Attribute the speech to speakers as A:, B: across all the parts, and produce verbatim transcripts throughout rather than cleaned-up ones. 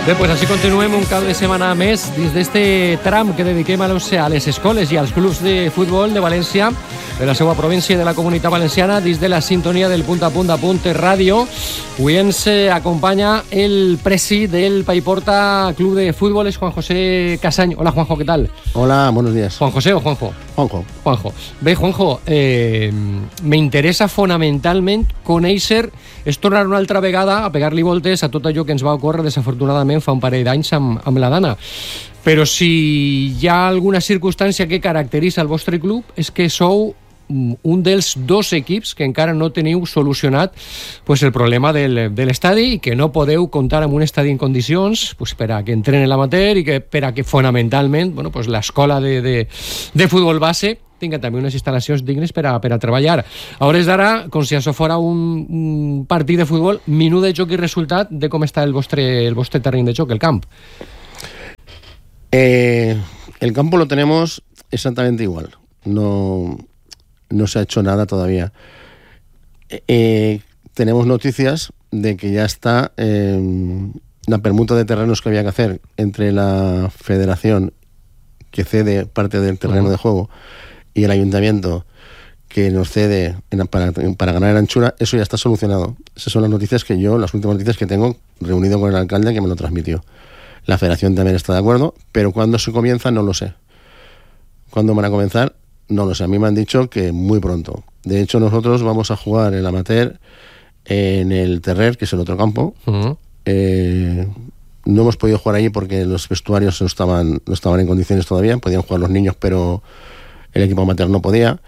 A: Bé, doncs així continuem un cap de setmana més dins d'este tram que dediquem a les, a les escoles i als clubs de futbol de València, de la seva província i de la Comunitat Valenciana, dins de la sintonia del Punt a Punt a Punt Ràdio. Avui ens acompanya el presi del Paiporta Club de Fútbol, es Juan José Casañ. Hola, Juanjo, ¿qué tal?
B: Hola, buenos días.
A: ¿Juan José o Juanjo?
B: Juanjo.
A: Juanjo. Bé, Juanjo, eh, me interessa fonamentalment conèixer, és tornar una altra vegada a pegar-li voltes a tot allò que ens va ocórrer desafortunadament fa un parell d'anys amb, amb la Dana. Però si hi ha alguna circumstància que caracteritza el vostre club és que sou un dels dos equips que encara no teniu solucionat pues, el problema del, de l'estadi i que no podeu comptar amb un estadi en condicions pues, per a que entrenen l'amateur i que per a que fonamentalment bueno, pues, l'escola de, de, de futbol base tinga també unes instal·lacions dignes per a, per a treballar. A hores d'ara, com si això fora un, un partit de futbol, minut de joc i resultat de com està el vostre, el vostre terreny de joc, el camp.
B: Eh, el campo lo tenemos exactamente igual. No... No se ha hecho nada todavía. Eh, tenemos noticias de que ya está eh, la permuta de terrenos que había que hacer entre la federación que cede parte del terreno uh-huh. de juego y el ayuntamiento que nos cede en, para, para ganar en anchura. Eso ya está solucionado. Esas son las noticias que yo, las últimas noticias que tengo reunido con el alcalde que me lo transmitió. La federación también está de acuerdo, pero cuándo se comienza no lo sé. ¿Cuándo van a comenzar? No lo sé, a mí me han dicho que muy pronto. De hecho, nosotros vamos a jugar el amateur en el Terrer, que es el otro campo. Uh-huh. Eh, no hemos podido jugar allí porque los vestuarios no estaban, no estaban en condiciones todavía. Podían jugar los niños, pero el equipo amateur no podía.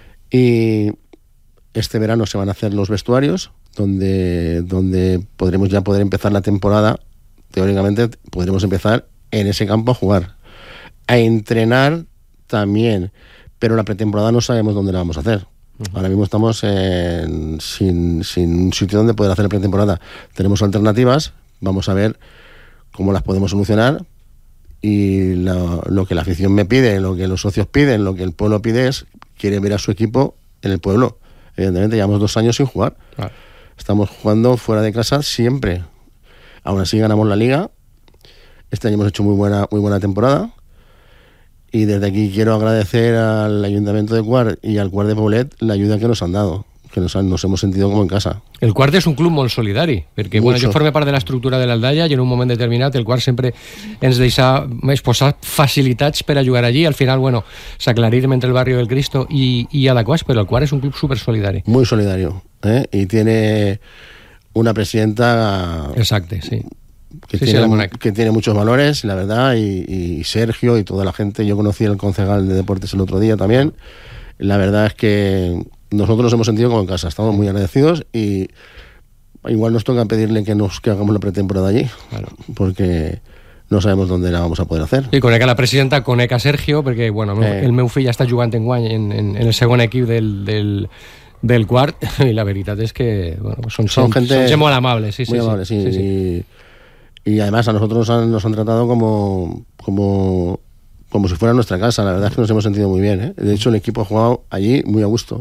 B: Y este verano se van a hacer los vestuarios, donde, donde podremos ya poder empezar la temporada. Teóricamente, podremos empezar en ese campo a jugar. A entrenar también. Pero la pretemporada no sabemos dónde la vamos a hacer. Uh-huh. Ahora mismo estamos en, sin, sin un sitio donde poder hacer la pretemporada. Tenemos alternativas, vamos a ver cómo las podemos solucionar y la, lo que la afición me pide, lo que los socios piden, lo que el pueblo pide es, quiere ver a su equipo en el pueblo. Evidentemente llevamos dos años sin jugar. Claro. Estamos jugando fuera de casa siempre. Aún así ganamos la liga. Este año hemos hecho muy buena, muy buena temporada. Y desde aquí quiero agradecer al Ayuntamiento de Quart y al Quart de Poblet la ayuda que nos han dado, que nos, han, nos hemos sentido como en casa.
A: El Quart és un club molt solidari, perquè bueno, jo formo part de l'estructura de l'Aldalla i en un moment determinat el Quart sempre ens deixa exposar facilitats per a jugar allí. Al final, bueno, s'aclarir entre el barrio del Cristo y, y Alaquàs, pero el Quart es un club súper solidari.
B: Muy solidario, ¿eh? Y tiene una presidenta...
A: Exacte, sí.
B: Que,
A: sí,
B: tiene,
A: sí,
B: que tiene muchos valores, la verdad, y, y Sergio y toda la gente. Yo conocí al concejal de deportes el otro día también. La verdad es que nosotros nos hemos sentido como en casa, estamos muy agradecidos y igual nos toca pedirle que nos que hagamos la pretemporada allí, claro, porque no sabemos dónde la vamos a poder hacer.
A: I conec a la presidenta, conec a Sergio, perquè bueno, eh. el meu fill està jugant enguany en, en, en el segon equip del, del, del Quart i la veritat és que bueno, són,
B: son
A: gent,
B: gente
A: son gent molt amables. Sí,
B: muy
A: sí,
B: amables, sí.
A: sí, sí.
B: Y, y además a nosotros nos han, nos han tratado como, como, como si fuera nuestra casa. La verdad es que nos hemos sentido muy bien, ¿eh? De hecho, el equipo ha jugado allí muy a gusto.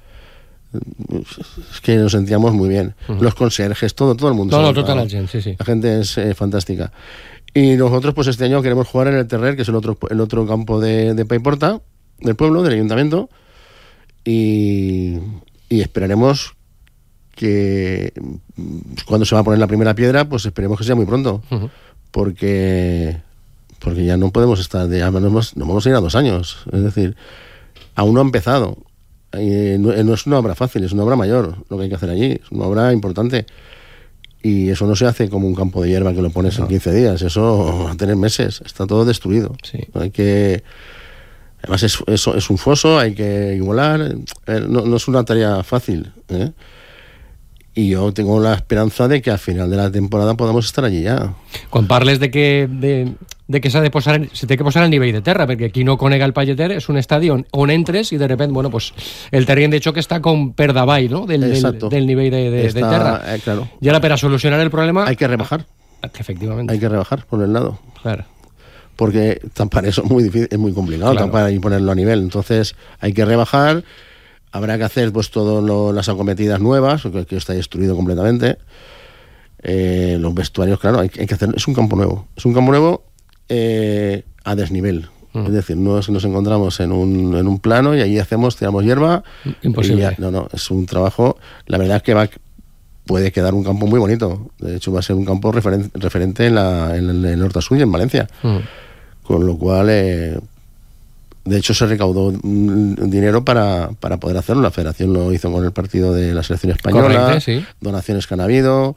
B: Es que nos sentíamos muy bien. Uh-huh. Los conserjes, todo, todo el mundo.
A: Todo, toda la gente, sí, sí.
B: La gente es eh, fantástica. Y nosotros, pues este año queremos jugar en el Terrer, que es el otro, el otro campo de, de Paiporta, del pueblo, del ayuntamiento. Y, y esperaremos que cuando se va a poner la primera piedra, pues esperemos que sea muy pronto. Uh-huh. Porque, porque ya no podemos estar, de, ya no, hemos, no vamos a ir a dos años. Es decir, aún no ha empezado. Eh, no, no es una obra fácil, es una obra mayor lo que hay que hacer allí, es una obra importante. Y eso no se hace como un campo de hierba que lo pones no. en quince días, eso va a tener meses, está todo destruido. Sí. Hay que... Además es, es, es un foso, hay que igualar, eh, no, no es una tarea fácil, ¿eh? Y yo tengo la esperanza de que al final de la temporada podamos estar allí ja.
A: Quan parles de que, de, de que s'ha de posar, se té que posar al nivell de terra, perquè qui no conega el Palleter és un estadi on, on entres i de repente, bueno, pues, el terreny de xoc està com per davall, ¿no? del, del, del nivell de, de, está, de terra.
B: Eh, claro.
A: Y ahora para solucionar el problema...
B: Hay que rebajar.
A: Efectivamente.
B: Hay que rebajar por el lado.
A: Claro.
B: Porque tampar eso es muy difícil, es muy complicado, claro. Tampar y ponerlo a nivel. Entonces hay que rebajar. Habrá que hacer pues todas las acometidas nuevas, porque aquí está destruido completamente. eh, los vestuarios, claro, hay, hay que hacer, es un campo nuevo, es un campo nuevo eh, a desnivel. Mm. Es decir, no es que nos encontramos en un, en un plano y ahí hacemos, tiramos hierba.
A: Imposible.
B: Ya, no, no, es un trabajo, la verdad es que va, puede quedar un campo muy bonito. De hecho, va a ser un campo referen, referente en, la, en el, el Horta Suya, en Valencia. Mm. Con lo cual, eh, de hecho, se recaudó dinero para, para poder hacerlo. La federación lo hizo con el partido de la selección española.
A: Correcto, sí.
B: Donaciones que han habido.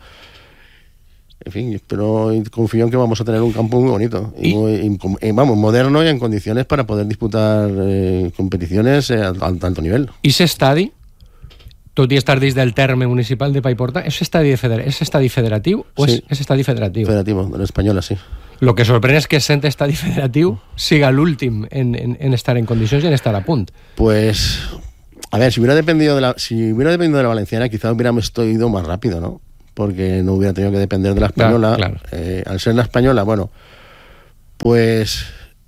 B: En fin, pero confío en que vamos a tener un campo muy bonito, y, y, muy, y vamos, moderno y en condiciones para poder disputar eh, competiciones eh, a, a alto nivel.
A: I aquest estadi, tot i estar dins del terme municipal de Paiporta, és estadi, feder és estadi federatiu o sí. és, és estadi federatiu?
B: Federativo, de l'espanyola, sí.
A: Lo que sorprèn és que sent estadi federatiu siga l'últim en, en, en estar en condicions i en estar a punt.
B: Pues, a ver, si hubiera dependido de la, si hubiera dependido de la valenciana, quizá hubiéramos ido más rápido, ¿no? Porque no hubiera tenido que depender de la española.
A: Claro, claro.
B: Eh, al ser la española, bueno, pues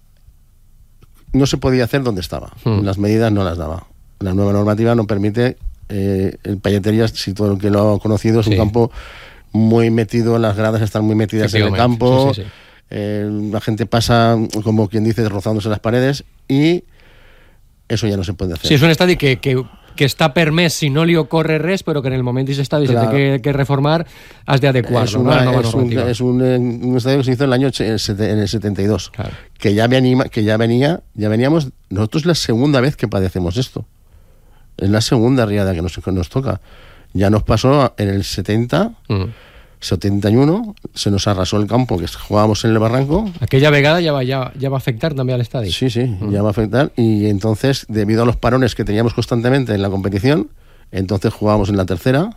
B: no se podía hacer donde estaba. Mm. Las medidas no las daba. La nueva normativa no permite, eh, el Payeterías, si todo el que lo ha conocido, es sí. un campo muy metido, las gradas están muy metidas en el campo, sí, sí, sí. Eh, la gente pasa, como quien dice, rozándose las paredes, y eso ya no se puede hacer.
A: Sí, es un estadio que... que... que està permès si no li ocorre res, però que en el moment d'aquest estadi claro. se té que, que reformar, has de adecuar-lo, ¿no? La nova
B: es
A: normativa.
B: Un, es un, un estadio que se hizo en el año en el setenta y dos, claro. que, ya venía, que ya venía, ya veníamos, nosotros es la segunda vez que padecemos esto. Es la segunda riada que nos, que nos toca. Ya nos pasó en el setenta, mm. setenta y uno, se nos arrasó el campo que jugábamos en el Barranco.
A: Aquella vegada ya va, ya, ya va a afectar también al estadio.
B: Sí, sí, mm. ya va a afectar. Y entonces, debido a los parones que teníamos constantemente en la competición, entonces jugábamos en la tercera.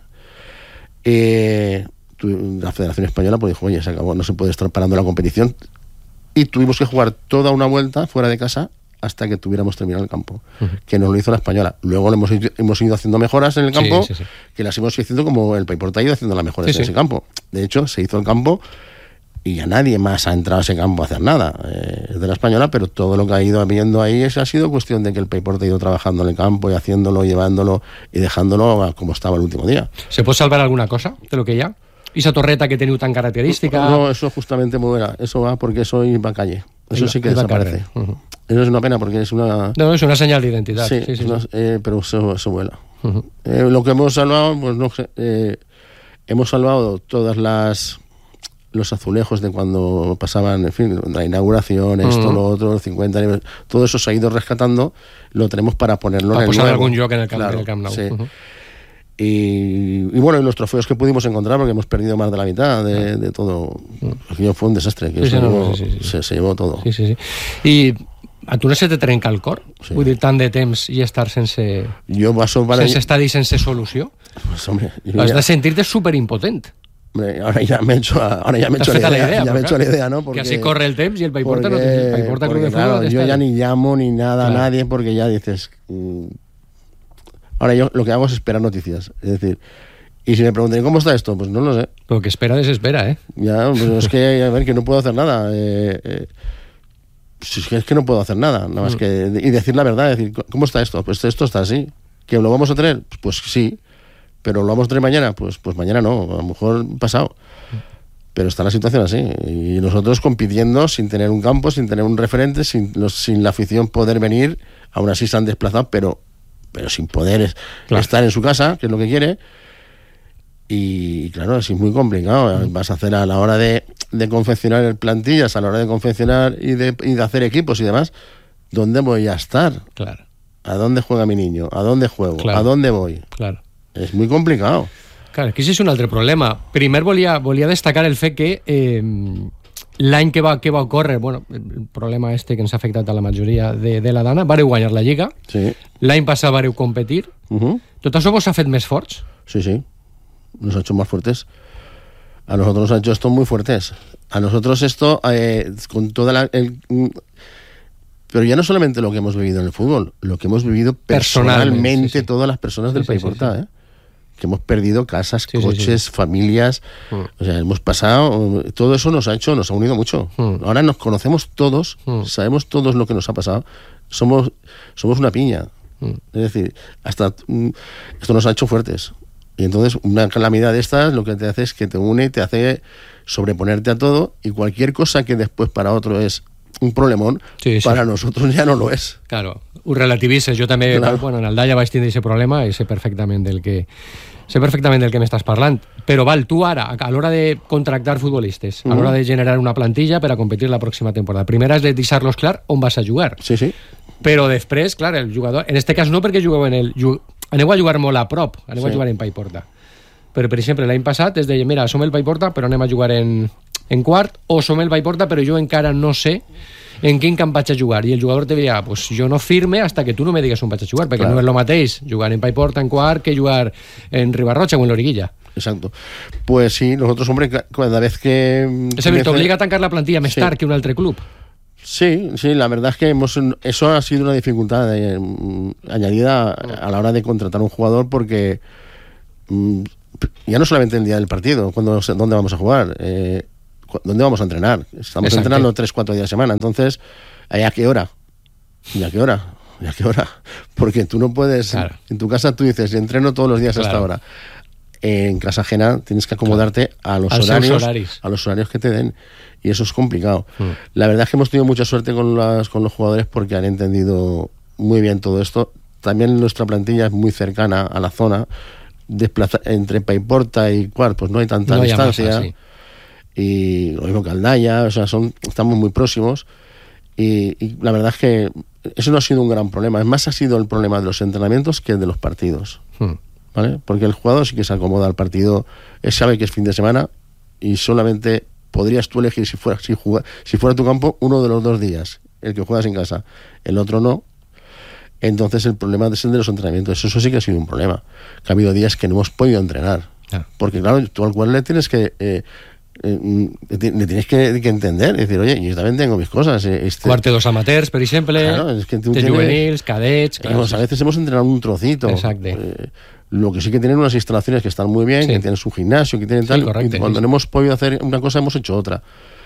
B: Eh, la Federación Española pues dijo, oye, se acabó, no se puede estar parando la competición. Y tuvimos que jugar toda una vuelta fuera de casa hasta que tuviéramos terminado el campo, uh-huh. que nos lo hizo la española. Luego le hemos, hemos ido haciendo mejoras en el campo, sí, sí, sí. que las hemos ido haciendo como el Paiporta ha ido haciendo las mejoras sí, en sí. ese campo. De hecho, se hizo el campo y ya nadie más ha entrado a ese campo a hacer nada. Eh, es de la española, pero todo lo que ha ido habiendo ahí es, ha sido cuestión de que el Paiporta ha ido trabajando en el campo y haciéndolo, llevándolo y dejándolo como estaba el último día.
A: ¿Se puede salvar alguna cosa de lo que ya? ¿Y esa torreta que tenía tan característica?
B: No, eso justamente muy buena. Eso va porque soy va calle. Eso sí que desaparece. Uh-huh. Eso es una pena porque es una...
A: No, es una señal de identidad.
B: Sí, sí, sí, una, sí. Eh, pero eso, eso vuela. Uh-huh. Eh, lo que hemos salvado, pues no sé, eh, hemos salvado todas las los azulejos de cuando pasaban, en fin, la inauguración, esto, uh-huh. lo otro, cincuenta niveles, todo eso se ha ido rescatando, lo tenemos para ponerlo
A: para
B: en el
A: posar
B: nuevo.
A: algún lloc en el Camp,
B: claro,
A: en el Camp Nou.
B: Sí.
A: Uh-huh.
B: Y, y bueno, y los trofeos que pudimos encontrar, porque hemos perdido más de la mitad de, de todo. Uh-huh. Fue un desastre, que sí, se, no, llevó, sí, sí, sí. Se, se llevó todo.
A: Sí, sí, sí. I a tu no se te trenca el cor? Sí. Vull dir, tant de temps i estar sense...
B: Jo paso para...
A: sense estar i sense solució?
B: Pues, hombre,
A: Has
B: ya...
A: de sentirte superimpotent.
B: Hombre, ahora ya me he hecho, ahora ya me he hecho la idea, la idea ya me he hecho la idea, ¿no? Porque,
A: que así corre el temps y el Paiporta
B: porque,
A: no te, el Paiporta
B: porque,
A: Club de
B: claro,
A: Fútbol.
B: Yo ya ni llamo ni nada claro. a nadie porque ya dices... Mmm... Ahora yo lo que hago es esperar noticias, es decir... Y si me preguntan, ¿cómo está esto? Pues no lo sé.
A: Lo que espera desespera, ¿eh?
B: Ya, pues es que, a ver, que no puedo hacer nada. Eh, eh, si es, que es que no puedo hacer nada, nada más mm. que... Y decir la verdad, decir, ¿cómo está esto? Pues esto está así. ¿Que lo vamos a tener? Pues sí. ¿Pero lo vamos a tener mañana? Pues, pues mañana no, a lo mejor pasado. Pero está la situación así. Y nosotros compitiendo sin tener un campo, sin tener un referente, sin, los, sin la afición poder venir, aún así se han desplazado, pero, pero sin poder claro. estar en su casa, que es lo que quiere... Y claro, así es muy complicado. Vas a hacer a la hora de, de confeccionar plantillas, a la hora de confeccionar y de, y de hacer equipos y demás, ¿dónde voy a estar?
A: Claro.
B: ¿A dónde juega mi niño? ¿A dónde juego?
A: Claro.
B: ¿A dónde voy?
A: Claro.
B: És muy complicado.
A: Claro, aquí sí és un altre problema. Primer volia, volia destacar el fet que eh, l'any que va, que va ocórrer, bueno, el problema este que ens ha afectat a la majoria de, de la Dana, vareu guanyar la Lliga,
B: sí.
A: L'any passat vareu competir,
B: uh-huh.
A: Tot això vos ha fet més forts?
B: Sí, sí. Nos ha hecho más fuertes. A nosotros nos ha hecho esto muy fuertes. A nosotros esto, eh, con toda la... El, pero ya no solamente lo que hemos vivido en el fútbol, lo que hemos vivido personalmente, personalmente sí, sí. todas las personas del sí, Paiporta, sí, sí. ¿eh? Que hemos perdido casas, sí, coches, sí, sí. familias, mm. o sea, hemos pasado, todo eso nos ha hecho, nos ha unido mucho. Mm. Ahora nos conocemos todos, mm. sabemos todos lo que nos ha pasado, somos, somos una piña. Mm. Es decir, hasta esto nos ha hecho fuertes. Y entonces una calamidad de estas lo que te hace es que te une y te hace sobreponerte a todo, y cualquier cosa que después para otro es un problemón, sí, sí. para nosotros ya no lo es.
A: Claro, ho relativitzes. Jo també, claro. bueno, en el Dalla vaig tindre aquest problema i sé perfectament del que sé perfectament del que m'estàs parlant. Però val, tu ara, a l'hora de contractar futbolistes, a l'hora de generar una plantilla per a competir la pròxima temporada, primera és de deixar-los clar on vas a jugar.
B: Sí, sí.
A: Però després, clar, el jugador... En este cas no, perquè jugueu en el... Aneu a jugar molt a prop, aneu sí. a jugar en Paiporta. Però, per exemple, l'any passat es deia, mira, som el Paiporta, però anem a jugar en, en quart, o som el Paiporta, però jo encara no sé en quin camp vaig a jugar. I el jugador te diria, pues jo no firme hasta que tu no me digues on vaig a jugar, perquè claro. no és el mateix jugar en Paiporta, en quart, que jugar en Ribarrocha o en l'Origuilla.
B: Exacto. Pues sí, nosotros, hombre, cada vez que...
A: Ese te obliga a tancar la plantilla más sí. tarde que un otro club.
B: Sí, sí, la verdad es que hemos, eso ha sido una dificultad eh, añadida a la hora de contratar un jugador, porque mm, ya no solamente el día del partido, cuando, dónde vamos a jugar, eh, dónde vamos a entrenar. Estamos Exacto. entrenando tres, cuatro días a semana, entonces, ¿a qué hora? ¿Y a qué hora? ¿Y a qué hora? Porque tú no puedes, claro. en tu casa tú dices, entreno todos los días claro. hasta ahora. En casa ajena tienes que acomodarte claro. a los horarios, a los horarios que te den, y eso es complicado. Mm. La verdad es que hemos tenido mucha suerte con, las, con los jugadores, porque han entendido muy bien todo esto. También nuestra plantilla es muy cercana a la zona, desplaza, entre Paiporta y Quart, pues no hay tanta no distancia, hay masa, sí. y lo mismo que Aldaya, o sea, son, estamos muy próximos, y, y la verdad es que eso no ha sido un gran problema. Es más, ha sido el problema de los entrenamientos que de los partidos. Mm. ¿Vale? Porque el jugador sí que se acomoda al partido, él sabe que es fin de semana, y solamente podrías tú elegir, si fuera, si, juega, si fuera tu campo, uno de los dos días, el que juegas en casa, el otro no. Entonces el problema es el de los entrenamientos. Eso sí que ha sido un problema, que ha habido días que no hemos podido entrenar, ah. porque claro, tú al cual le tienes que eh, eh, le tienes que, que entender, es decir, oye, yo también tengo mis cosas. Este...
A: Cuarte dos amateurs, por ejemplo, claro, es que tú de tienes, juvenils, cadets,
B: claro, a veces hemos entrenado un trocito.
A: Exacto.
B: Eh, Lo que sí que tienen unas instalaciones que están muy bien, sí. que tienen su gimnasio, que tienen tal,
A: sí,
B: y cuando
A: sí.
B: no hemos podido hacer una cosa hemos hecho otra.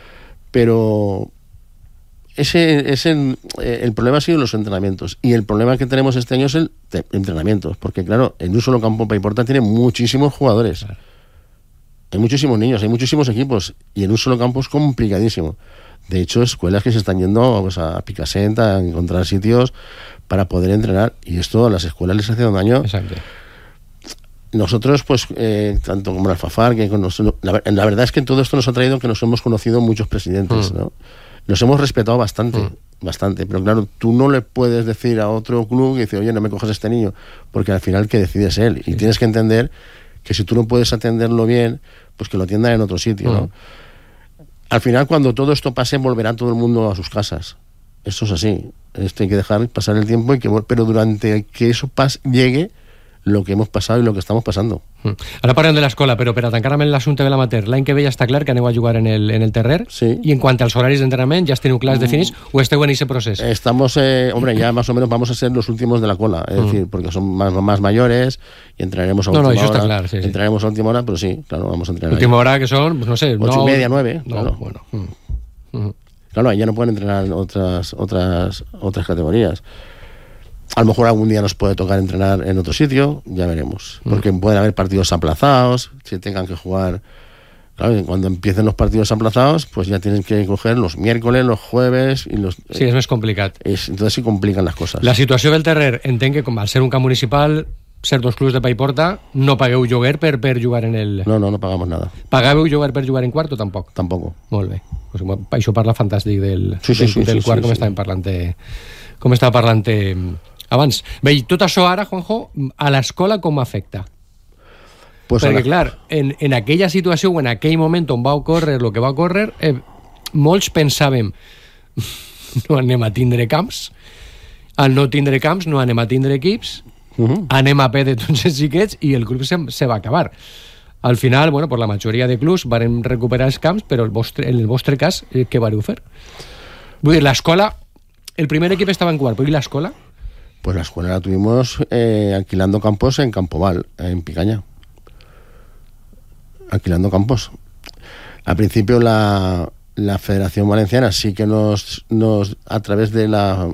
B: Pero ese, ese el problema ha sido los entrenamientos, y el problema que tenemos este año es el de entrenamientos, porque claro, en un solo campo Paiporta tiene muchísimos jugadores, claro. hay muchísimos niños, hay muchísimos equipos, y en un solo campo es complicadísimo. De hecho, escuelas que se están yendo pues, a Picassent a encontrar sitios para poder entrenar, y esto a las escuelas les hace un daño.
A: Exacto.
B: Nosotros, pues, eh, tanto como el Alfafar, que con nosotros, la, la verdad es que todo esto nos ha traído que nos hemos conocido muchos presidentes, mm. ¿no? Nos hemos respetado bastante, mm. bastante, pero claro, tú no le puedes decir a otro club y decir, oye, no me cojas a este niño, porque al final que decide es él, sí. y tienes que entender que si tú no puedes atenderlo bien, pues que lo atiendan en otro sitio, mm. ¿no? Al final, cuando todo esto pase, volverá todo el mundo a sus casas. Eso es así. Esto hay que dejar pasar el tiempo, y que, pero durante que eso pas, llegue, lo que hemos pasado y lo que estamos pasando.
A: Ara parlem de l'escola, però per a tancar amb l'assumpte de l'amateur, l'any que ve ja està clar que aneu a jugar en el, en el terrer,
B: sí.
A: i en quant als horaris d'entrenament, ¿ya teniu clars definits o esteu en ese proceso?
B: Estamos, eh, hombre, ya más o menos vamos a ser los últimos de la cola, es mm. decir, porque son más, más mayores y entrenaremos a
A: no,
B: última
A: no, eso
B: hora.
A: Está clar, sí, sí.
B: Entrenaremos a última hora, pero sí, claro, vamos a entrenar.
A: Última
B: ahí.
A: hora que son, pues no sé,
B: ocho
A: no,
B: y media, nueve,
A: no,
B: claro.
A: Bueno. Mm. Mm.
B: Claro, ahí ya no pueden entrenar otras, otras, otras categorías. A lo mejor algún día nos puede tocar entrenar en otro sitio, ya veremos. Porque mm. pueden haber partidos aplazados, si tengan que jugar. Claro, cuando empiecen los partidos aplazados, pues ya tienen que coger los miércoles, los jueves y los...
A: Sí, és més complicat.
B: Es, entonces sí complican las cosas.
A: La situació del terrer, entenc que com al ser un camp municipal, ser dos clubs de Paiporta, no pagueu lloguer per, per jugar en el...
B: No, no, no pagamos nada.
A: Pagàveu lloguer per jugar en quart o tampoc?
B: Tampoco.
A: Molt bé. Pues, això parla fantàstic del,
B: sí, sí,
A: del,
B: sí,
A: del
B: sí,
A: quart,
B: sí,
A: com
B: sí.
A: estàvem parlant com estava parlant abans. Bé, i tot això ara, Juanjo, a l'escola com afecta?
B: Pues
A: perquè,
B: la...
A: clar, en, en aquella situació o en aquell moment on va ocórrer el que va ocórrer, eh, molts pensàvem no anem a tindre camps, al no tindre camps no anem a tindre equips, uh-huh. anem a perdre tots els xiquets i el club se, se va acabar. Al final, bueno, per la majoria de clubs varen recuperar els camps, però el vostre, en el vostre cas, eh, què vareu fer? Vull dir, l'escola, el primer equip estava en quart, però i l'escola?
B: Pues la escuela la tuvimos eh, alquilando campos en Campoval, en Picaña. Alquilando campos. Al principio la, la Federación Valenciana sí que nos, nos a través de la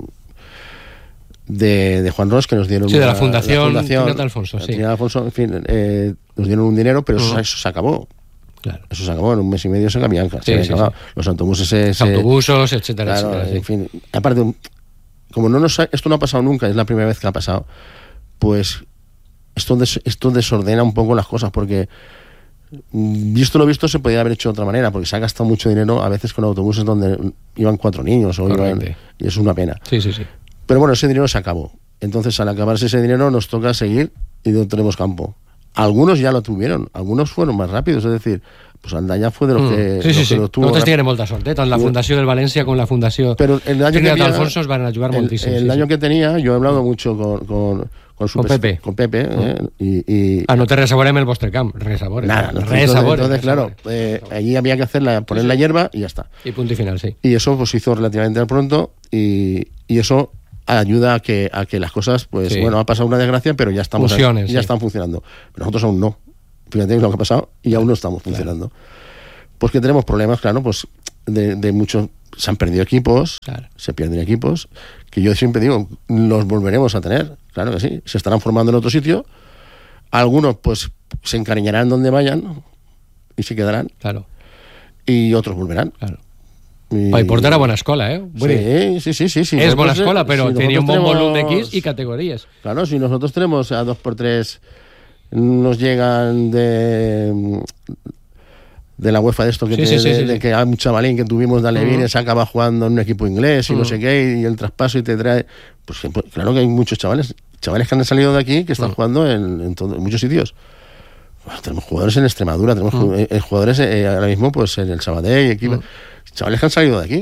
B: de, de Juan Ros, que nos dieron
A: sí, de la Fundación,
B: la fundación
A: Trinidad Alfonso, sí.
B: Trinidad Alfonso, en fin, eh, nos dieron un dinero, pero eso,
A: Uh-huh.
B: eso se acabó.
A: Claro.
B: Eso se acabó, en un mes y medio se había, se
A: Sí,
B: había
A: sí,
B: acabado.
A: sí.
B: Los autobuses se...
A: Los
B: se-
A: autobusos, etcétera,
B: claro,
A: etcétera. sí.
B: en fin. Aparte, como no nos ha- esto no ha pasado nunca, es la primera vez que ha pasado, pues esto, des- esto desordena un poco las cosas, porque mm, visto lo visto se podía haber hecho de otra manera, porque se ha gastado mucho dinero a veces con autobuses donde iban cuatro niños o iban,
A: Correcte.
B: y es una pena.
A: Sí, sí, sí.
B: Pero bueno, ese dinero se acabó. Entonces, al acabarse ese dinero, nos toca seguir y no tenemos campo. Algunos ya lo tuvieron, algunos fueron más rápidos, es decir, pues Aldaya fue de los
A: Mm.
B: que,
A: sí,
B: los
A: sí,
B: que
A: sí.
B: lo tuvo
A: Nosaltres
B: rápido.
A: tenen molta sort, eh? Tant la
B: Yo-
A: Fundació del València com la Fundació
B: Pero el año que
A: Trinidad
B: tenía,
A: Alfonso van a jugar
B: el,
A: moltíssim.
B: el
A: sí,
B: año
A: sí.
B: que tenía, yo he hablado mucho con, con, con, su
A: Con
B: pres-
A: Pepe.
B: con Pepe eh, y, y
A: Ah, no té res a veure amb el vostre camp, res a veure.
B: nada, no,
A: res
B: entonces,
A: a veure.
B: entonces,
A: res a
B: claro,
A: veure.
B: eh, allí había que hacerla, poner la hierba y ya está.
A: Y punto y final, sí.
B: Y eso pues se hizo relativamente pronto y, y eso ayuda a que, a que las cosas, pues
A: Sí.
B: bueno, ha pasado una desgracia, pero ya estamos
A: Funcionen,
B: ya
A: sí.
B: están funcionando. Pero nosotros aún no. Fíjate lo que ha pasado y aún no estamos funcionando. Pues que tenemos problemas, claro, pues de, de muchos, se han perdido equipos,
A: Claro.
B: se pierden equipos, que yo siempre digo, los volveremos a tener, claro que sí, se estarán formando en otro sitio, algunos pues se encariñarán donde vayan y se quedarán,
A: Claro,
B: y otros volverán.
A: claro.
B: Y-
A: Paiporta era bona escola, eh? Vull dir,
B: Sí, sí, sí, sí, sí.
A: és bona
B: Nosotros,
A: escola,
B: eh,
A: però
B: si
A: tenia un bon
B: nosotros
A: volum
B: tenemos-
A: d'equips i categories.
B: Claro, si nosotros tenemos a dos por tres, nos llegan de de la UEFA de esto que,
A: Sí,
B: te-
A: sí, sí,
B: de,
A: sí,
B: de
A: sí.
B: que hay un chavalín que tuvimos de Alevines, acaba jugando en un equipo inglés y no
A: Mm.
B: sé qué, y el traspaso y te trae. Pues, pues, claro que hay muchos chavales, chavales que han salido de aquí que están
A: Mm.
B: jugando en, en, todo- en muchos sitios. Bueno, tenemos jugadores en Extremadura, tenemos ju- eh, eh, jugadores eh, ahora mismo pues en el Sabadell, equipo,
A: Mm.
B: chavales que han salido de aquí.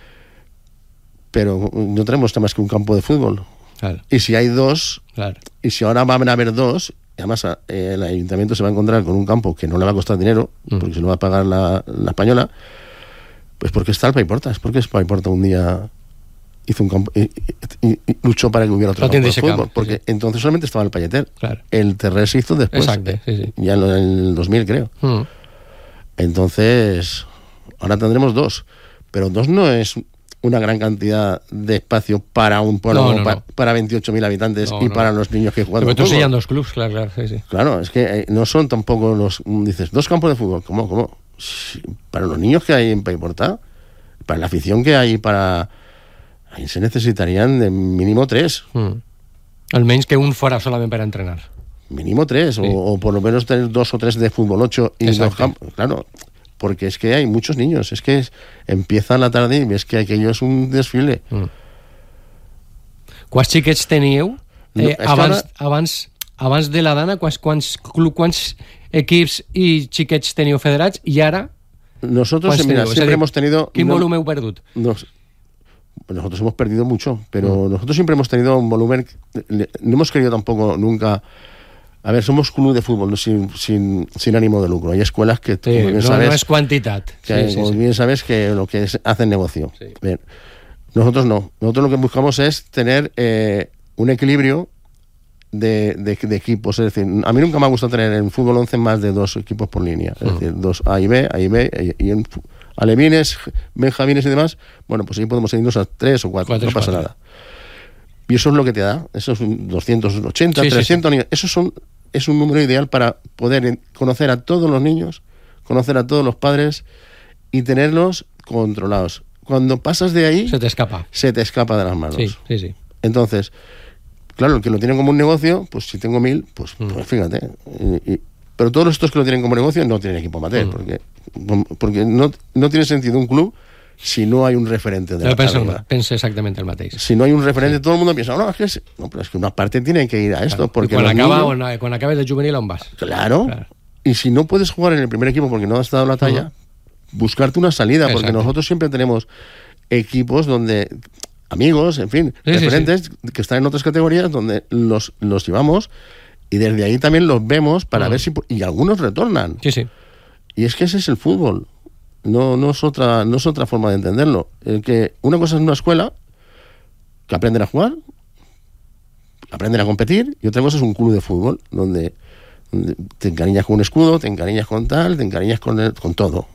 B: Pero no tenemos más que un campo de fútbol.
A: Claro,
B: Y si hay dos,
A: claro.
B: y si ahora van a haber dos, y además eh, el ayuntamiento se va a encontrar con un campo que no le va a costar dinero,
A: Mm.
B: porque se lo va a pagar la, la española, pues porque está el Paiporta, es porque el Paiporta un día hizo un campo y, y- y luchó para que hubiera otro
A: No
B: campo
A: tiene
B: de
A: ese
B: fútbol,
A: campo, sí,
B: porque
A: sí.
B: entonces solamente estaba el Palleter.
A: Claro.
B: El Terrés se hizo después,
A: Exacto,
B: eh,
A: sí, sí.
B: ya en el dos mil creo.
A: Mm.
B: Entonces, ahora tendremos dos, pero dos no es una gran cantidad de espacio para un pueblo
A: No,
B: como
A: no,
B: pa-
A: no.
B: para veintiocho mil habitantes
A: No,
B: y
A: no.
B: para los niños que juegan
A: Però tu
B: al fútbol.
A: sellan dos clubs, clar, clar, sí, sí.
B: Claro, es que eh, no son tampoco los... mm, Dices, dos campos de fútbol, ¿cómo? ¿Cómo? Sí, para los niños que hay en Paiporta, para la afición que hay, para... Ahí se necesitarían de mínimo tres.
A: Mm. Almenys que un fora solament per entrenar.
B: Mínimo tres,
A: Sí.
B: o, o por lo menos tener dos o tres de fútbol ocho y dos
A: Exacto.
B: campos. Claro, porque es que hay muchos niños. Es que es- empieza la tarde y ves que aquello es un desfile.
A: Mm. Quants xiquets teníeu?
B: No,
A: Eh,
B: és que
A: abans,
B: ara-
A: abans, abans de la Dana, quants, quants, club, quants equips i xiquets teníeu federats i ara
B: Nosotros,
A: quants
B: mira,
A: teniu? És a
B: siempre
A: dir,
B: hemos tenido...
A: quin
B: no-
A: volum heu perdut?
B: nos- nosotros hemos perdido mucho, pero
A: Mm.
B: nosotros siempre hemos tenido un volumen. le- No hemos querido tampoco nunca. A ver, somos club de fútbol, no sin, sin, sin ánimo de lucro. Hay escuelas que,
A: Sí,
B: como bien
A: no,
B: sabes,
A: no és quantitat.
B: que,
A: Sí, sí,
B: como
A: sí.
B: bien sabes que lo que es, hacen negocio.
A: Sí.
B: Bien. Nosotros no. Nosotros lo que buscamos es tener eh, un equilibrio de, de, de equipos. Es decir, a mí nunca me ha gustado tener en fútbol once más de dos equipos por línea. Es
A: Mm.
B: decir, dos A y B, A y B, y, y en fu- alevines, benjamines y demás. Bueno, pues ahí podemos irnos a tres o cuatro,
A: Cuatro,
B: no pasa
A: cuatro.
B: nada. Y eso es lo que te da. Eso es un doscientos ochenta,
A: Sí, sí,
B: trescientos niños. Eso son, es un número ideal para poder en- conocer a todos los niños, conocer a todos los padres y tenerlos controlados. Cuando pasas de ahí,
A: Se t'escapa.
B: se te escapa de las manos.
A: Sí, sí, sí.
B: Entonces, claro, el que lo tiene como un negocio, pues si tengo mil, pues,
A: Mm.
B: pues fíjate. Y- y- pero todos estos que lo tienen como negocio no tienen equipo amateur,
A: Mm.
B: porque, porque no, no tiene sentido un club si no hay un referente de
A: Jo
B: la
A: penso,
B: arriba.
A: penso exactament el mateix.
B: Si no hay un referente, todo el mundo piensa, no, es que, es- no, pero es que una parte tiene que ir a esto.
A: Claro.
B: Porque
A: I quan,
B: los
A: acaba,
B: niños-
A: on, quan acabes de juvenil, on vas?
B: Claro.
A: Claro.
B: Y si no puedes jugar en el primer equipo porque no has dado la talla, buscarte una salida, porque
A: Exacto.
B: nosotros siempre tenemos equipos donde amigos, en fin,
A: Sí, sí,
B: referentes que están en otras categorías donde los, los llevamos y desde ahí también los vemos para
A: Mm.
B: ver si... Y algunos retornan.
A: Sí, sí.
B: Y es que ese es el fútbol. No, no, es, otra, no es otra forma de entenderlo. El que una cosa es una escuela que aprenden a jugar, aprenden a competir, y otra cosa es un club de fútbol donde, donde te encariñas con un escudo, te encariñas con tal, te encariñas con, el- con todo.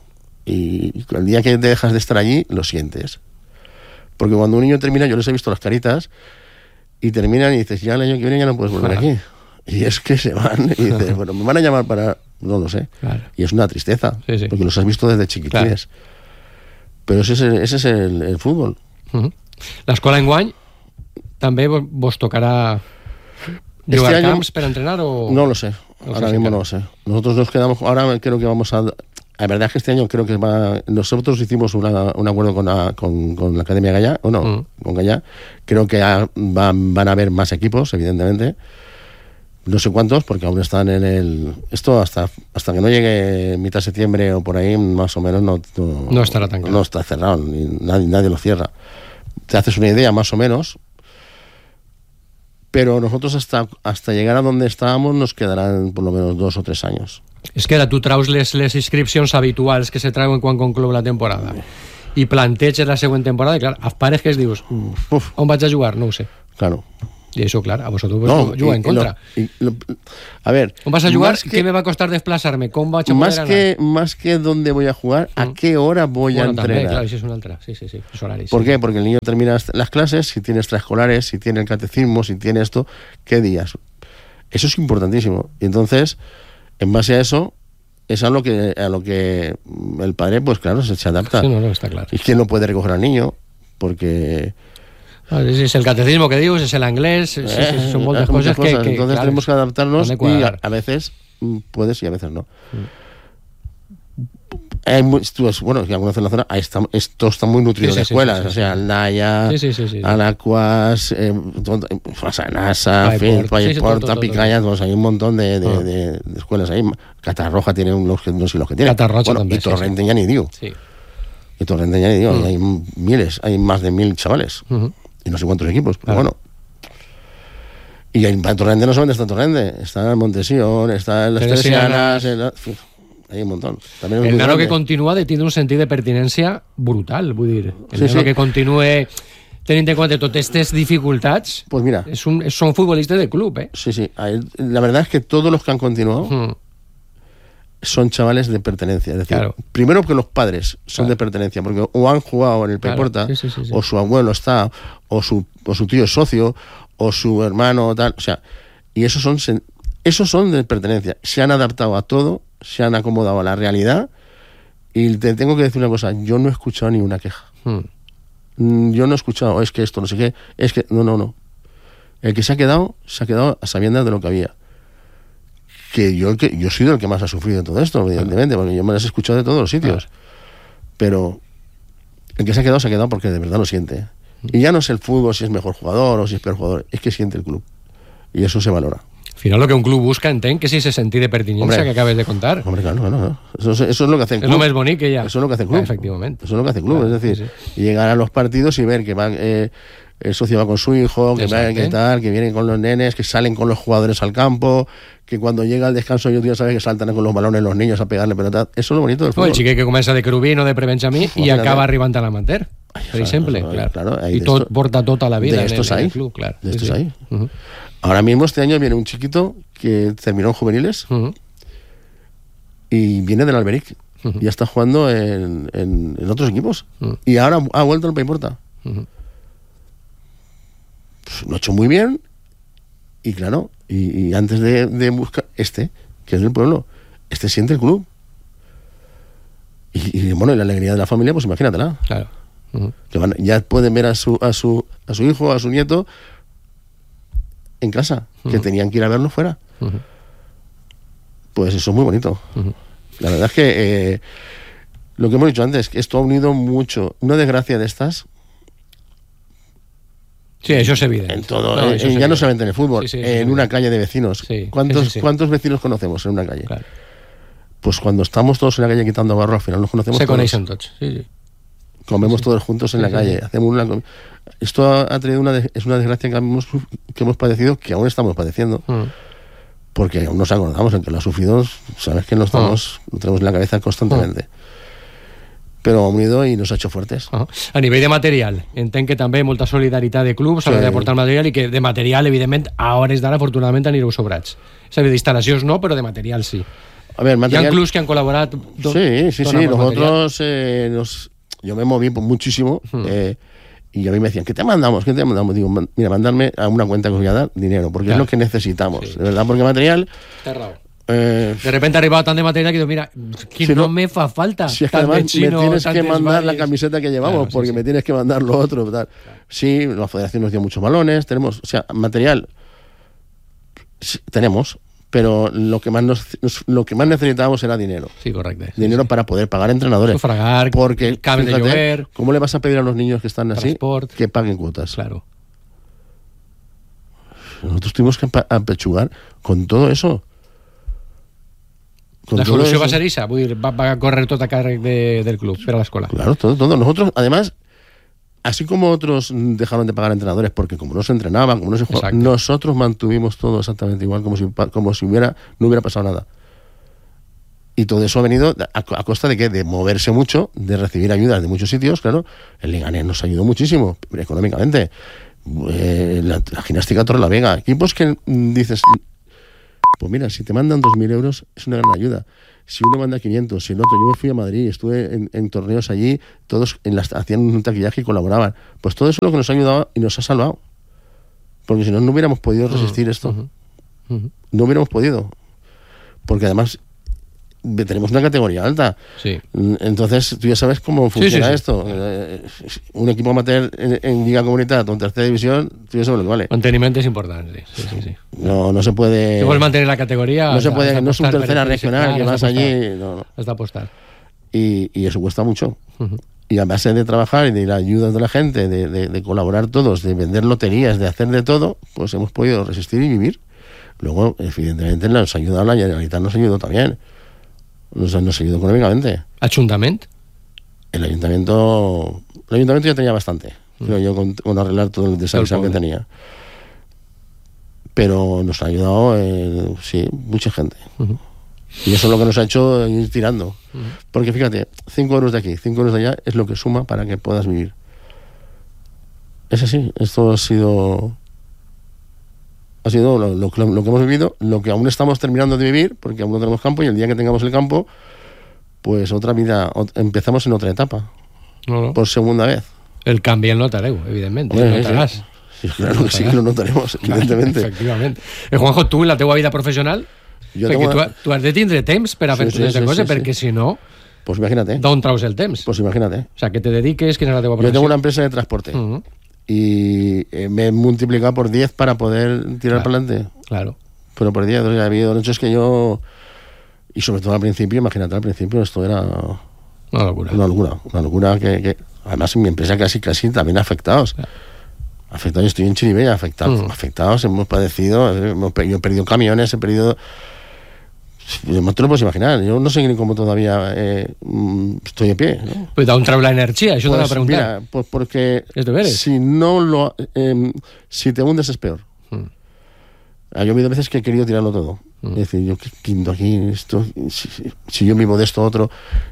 B: Y el día que dejas de estar allí, lo sientes. Porque cuando un niño termina, yo les he visto las caritas, y terminan y dices, ya el año que viene ya no puedes volver
A: Ajá.
B: aquí. Y es que se van y dices, bueno, me van a llamar para... No lo sé.
A: Claro.
B: Y es una tristeza,
A: sí, sí.
B: porque los has visto desde chiquitines. Claro. Pero ese es el, ese es el, el fútbol.
A: Uh-huh. L'escola enguany també vos, vos tocará jugar este camps para entrenar o...
B: No lo sé, no ahora sé mismo si no lo sé. Nosotros nos quedamos, ahora creo que vamos a... La verdad es que este año creo que va... Nosotros hicimos una, un acuerdo con la, con, con la Academia Gallá, o no, uh-huh. con Gallá. Creo que va, van a haber más equipos, evidentemente. No sé cuántos, porque aún están en el... Esto hasta hasta que no llegue mitad de septiembre o por ahí, más o menos, no, no,
A: no estará tan claro.
B: No está cerrado, ni, nadie, nadie lo cierra. Te haces una idea, más o menos. Pero nosotros hasta, hasta llegar a donde estábamos nos quedarán por lo menos dos o tres años.
A: És que ara tu traus les, les inscripcions habituals que se trauen quan conclou la temporada i planteges la següent temporada i clar, a pares que es dius, uf, on vaig a jugar? No ho sé.
B: Claro.
A: Y eso, claro, a vosotros pues, no, jugar en contra.
B: Lo, y, lo, a ver,
A: ¿cómo vas a jugar? Que, ¿qué me va a costar desplazarme? ¿Cómo vas a
B: más poder que ganar? Más que dónde voy a jugar, mm. ¿a qué hora voy bueno, a entrenar?
A: También, claro, eso es una altra. Sí, sí, sí. Es horario,
B: ¿Por
A: sí.
B: qué? Porque el niño termina las clases, si tiene extraescolares, si tiene el catecismo, si tiene esto, ¿qué días? Eso es importantísimo. Y entonces, en base a eso, es a lo que a lo que el padre, pues claro, se, se adapta.
A: Sí, no, no, está claro.
B: ¿Y quién no puede recoger al niño? Porque...
A: Es el catecismo que digo, es el inglés, es, es, son muchas, eh, muchas cosas,
B: cosas
A: que, que
B: entonces
A: claro,
B: tenemos que adaptarnos y a, a veces puedes y a veces no. Mm. Hay muy, bueno, si alguna en la zona, ahí está, esto está muy nutrido sí, de sí, escuelas, sí, sí, o sea, el Naya, sí, sí, sí, sí, Alacuas, eh, Fasanasa, Payporta, Picaya, pues hay un montón de, de, oh. de, de escuelas ahí. Catarroja tiene unos que no sé los que tiene.
A: Catarroja
B: bueno,
A: también,
B: y Torrente
A: sí,
B: ya ni digo.
A: Sí.
B: Y Torrente ya ni digo,
A: mm.
B: hay miles, hay más de mil chavales. Uh-huh. Y no sé cuántos equipos, pero claro. Bueno. Y en Torrente no solamente está Torrente, está en Montesión, está en las Teresianas, en la... hay un montón. También
A: el nano que continúa tiene un sentido de pertinencia brutal, vull dir. El sí, nano sí. que continúe tenint en cuenta totes estas dificultats,
B: pues mira,
A: es un, son futbolistas de club, ¿eh?
B: Sí, sí. La verdad es que todos los que han continuado uh-huh. son chavales de pertenencia. Es decir, claro. primero porque los padres son claro. de pertenencia, porque o han jugado en el Payporta, claro. sí, sí, sí, sí. o su abuelo está, o su, o su tío es socio, o su hermano, tal. O sea, y esos son, esos son de pertenencia. Se han adaptado a todo, se han acomodado a la realidad. Y te tengo que decir una cosa: yo no he escuchado ni una queja. Hmm. Yo no he escuchado, es que esto, no sé qué, es que. No, no, no. El que se ha quedado, se ha quedado a sabiendas de lo que había. Que yo, que yo he sido el que más ha sufrido en todo esto, evidentemente, porque yo me las he escuchado de todos los sitios. Pero el que se ha quedado, se ha quedado porque de verdad lo siente. Y ya no es el fútbol si es mejor jugador o si es peor jugador, es que siente el club. Y eso se valora.
A: Al final lo que un club busca, entenc, que es ese sentir de pertinencia que acabes de contar.
B: Hombre, claro, no, no. Eso, eso es lo que hace el club.
A: Es lo más bonito que ya.
B: Eso es lo que hace el club.
A: Ah, efectivamente.
B: Eso es lo que hace el club,
A: claro,
B: es decir,
A: sí, sí.
B: llegar a los partidos y ver que van... Eh, el socio va con su hijo, que, va, que tal, que vienen con los nenes, que salen con los jugadores al campo, que cuando llega el descanso ellos ya saben que saltan con los balones los niños a pegarle pelota. Eso es lo bonito del fútbol.
A: El xiquet que comença de Crubí, no de Prebenjamí, i acaba arribant a l'amateur, per exemple.
B: Eso,
A: claro.
B: Claro,
A: y todo, esto, porta tota la vida
B: de estos
A: en, el,
B: hay,
A: en el club. Claro.
B: De estos
A: sí,
B: hay.
A: Sí. Uh-huh.
B: Ahora mismo este año viene un chiquito que terminó en juveniles uh-huh. y viene del Alberic. Uh-huh. Y ya está jugando en, en, en otros equipos. Uh-huh. Y ahora ha vuelto al Payporta. Uh-huh. Lo ha hecho muy bien y claro, y, y antes de, de buscar este, que es del pueblo, este siente el club y, y bueno, y la alegría de la familia, pues imagínatela.
A: Claro. Uh-huh.
B: Que van, ya pueden ver a su a su a su hijo, a su nieto en casa, uh-huh. que tenían que ir a verlo fuera. Uh-huh. Pues eso es muy bonito. Uh-huh. La verdad es que eh, lo que hemos dicho antes, que esto ha unido mucho. Una desgracia de estas.
A: Sí, eso es evidente.
B: En todo, no, eh, ya evidente. No solamente en el fútbol, sí, sí, en sí, una sí. calle de vecinos.
A: Sí,
B: ¿Cuántos,
A: sí, sí.
B: ¿Cuántos vecinos conocemos en una calle?
A: Claro.
B: Pues cuando estamos todos en la calle quitando barro, al final nos conocemos
A: Se
B: todos. Se
A: conocen todos, sí, sí.
B: Comemos
A: sí,
B: todos juntos en
A: sí,
B: la calle.
A: Sí.
B: Hacemos una... Esto ha, ha traído una... De... Es una desgracia que hemos, que hemos padecido, que aún estamos padeciendo. Mm. Porque aún nos acordamos, en que lo ha sufrido, sabes que lo, estamos, mm. lo tenemos en la cabeza constantemente. Mm. Però ha unido i nos ha hecho fuertes.
A: Uh-huh. A nivell de material, entenc que també molta solidaritat de clubs a l'hora sí. d'aportar material i que de material, evidentment, a hores d'ara, afortunadament, anireu sobrats. És a dir, d'instal·lacions no, però de material sí.
B: A ver, material...
A: Hi ha clubs que han colaborat.
B: Do... Sí, sí, sí. Nosotros, eh, nos... yo me moví muchísimo uh-huh. eh, Y a mí me decían, ¿qué te mandamos? ¿Qué te mandamos? Digo, mira, mandarme a una cuenta que os voy a dar dinero, porque claro. es lo que necesitamos, sí. de verdad, porque material...
A: Eh, de repente ha arribado tan de material que digo, mira, que si no, no me fa falta.
B: Si es que además chino, me tienes que mandar valles. la camiseta que llevamos, claro, porque sí, sí. me tienes que mandar lo otro. Tal. Claro. Sí, la federación nos dio muchos balones, tenemos, o sea, material sí, tenemos, pero lo que más nos, lo que más necesitábamos era dinero.
A: Sí, correcto. Sí,
B: dinero
A: sí.
B: para poder pagar entrenadores.
A: Sufragar,
B: porque
A: el cable de llover.
B: ¿Cómo le vas a pedir a los niños que están así
A: transport,
B: que paguen cuotas?
A: Claro.
B: Nosotros tuvimos que apechugar con todo eso.
A: Con la solución va a ser esa, va, va a correr toda càrrec de, del club per a l'escola.
B: Claro, todo, todo. Nosotros, además, así como otros dejaron de pagar entrenadores porque como no se entrenaban, como no se jugaba, nosotros mantuvimos todo exactamente igual, como si, como si hubiera, no hubiera pasado nada. Y todo eso ha venido a, a costa de qué, de moverse mucho, de recibir ayudas de muchos sitios, claro. El Leganés nos ayudó muchísimo, económicamente. Eh, la, la gimnástica Torrelavega, equipos que dices, pues mira, si te mandan dos mil euros es una gran ayuda. Si uno manda quinientos, si el otro, yo me fui a Madrid, estuve en, en torneos allí, todos en las, hacían un taquillaje y colaboraban. Pues todo eso es lo que nos ha ayudado y nos ha salvado. Porque si no, no hubiéramos podido resistir uh-huh, esto. Uh-huh, uh-huh. No hubiéramos podido. Porque además tenemos una categoría alta.
A: Sí.
B: Entonces, tú ya sabes cómo funciona
A: sí, sí,
B: esto.
A: sí.
B: Eh, un equipo amateur en, en Liga Comunitat o en tercera división, tú ya sabes lo que vale.
A: Mantenimiento es importante. Sí, sí, sí.
B: No, no se puede.
A: Si puedes mantener la categoría.
B: No se puede, no es un tercera regional que vas allí. No, no.
A: Hasta apostar.
B: Y, y eso cuesta mucho.
A: Uh-huh.
B: Y a base de trabajar y de la ayuda de la gente, de, de, de colaborar todos, de vender loterías, de hacer de todo, pues hemos podido resistir y vivir. Luego, evidentemente, nos ha ayudado la Generalitat, nos ayudó también. Nos, nos ayudó económicamente.
A: ¿Ayuntamiento?
B: El ayuntamiento el ayuntamiento ya tenía bastante, mm. creo yo, con, con arreglar todo el desaguisado que tenía. Pero nos ha ayudado, eh, sí, mucha gente. Uh-huh. Y eso es lo que nos ha hecho ir tirando. Uh-huh. Porque fíjate, cinco euros de aquí, cinco euros de allá, es lo que suma para que puedas vivir. Es así, esto ha sido... Ha sido lo, lo, lo que hemos vivido, lo que aún estamos terminando de vivir, porque aún no tenemos campo, y el día que tengamos el campo, pues otra vida, ot- empezamos en otra etapa,
A: no, no.
B: por segunda vez.
A: El canvi el notareu, evidentment.
B: Bueno,
A: el notaràs.
B: Sí, sí, claro que sí que lo notaremos, evidentemente.
A: Efectivamente. Eh, Juanjo, tu en la teua vida professional, jo perquè tengo... tu, tu has de tindre temps per a fer sí, sí, sí, coses, sí, perquè sí. si no...
B: Pues imagínate.
A: D'on traus el temps?
B: Pues imagínate.
A: O sea, que te dediques, que és la teua professió.
B: Yo tengo una empresa de transporte. Uh-huh. Y eh, me he multiplicado por diez para poder tirar
A: claro,
B: para adelante.
A: Claro.
B: Pero por diez, o sea, ha habido noches que yo... Y sobre todo al principio, imagínate, al principio esto era...
A: Una locura.
B: Una locura, una locura que... que además en mi empresa casi, casi también afectados. Claro. Afectados, yo estoy en Chiribella, afectados, mm. afectados, hemos padecido, hemos, yo he perdido camiones, he perdido... No te lo puedes imaginar, yo no sé ni cómo todavía eh, estoy de pie, ¿no?
A: Pues da un trau la energía, eso pues, te voy a preguntar.
B: Mira, pues porque si no lo eh, si te hundes es peor. Hmm. Yo he habido veces que he querido tirarlo todo. Hmm. Es decir, yo qué quinto aquí, esto, si, si yo vivo de esto otro.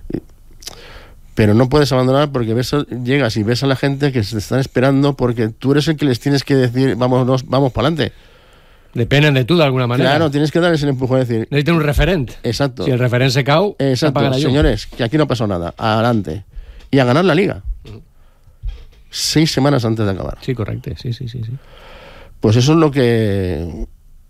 B: Pero no puedes abandonar porque ves, llegas y ves a la gente que se están esperando porque tú eres el que les tienes que decir, vamos, vamos para adelante.
A: Dependen de tú de alguna manera.
B: Claro, tienes que darles el empujón, es decir...
A: Necesitan un referente.
B: Exacto.
A: Si el referente se cau,
B: exacto,
A: apaga la llum.
B: Señores, que aquí no pasó nada. Adelante. Y a ganar la liga. Uh-huh. Seis semanas antes de acabar.
A: Sí, correcto. Sí, sí, sí, sí.
B: Pues eso es lo que...